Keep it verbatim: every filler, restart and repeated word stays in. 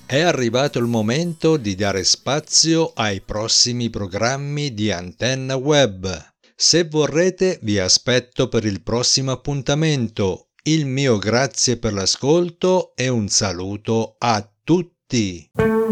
È arrivato il momento di dare spazio ai prossimi programmi di Antenna Web. Se vorrete, vi aspetto per il prossimo appuntamento. Il mio grazie per l'ascolto e un saluto a tutti.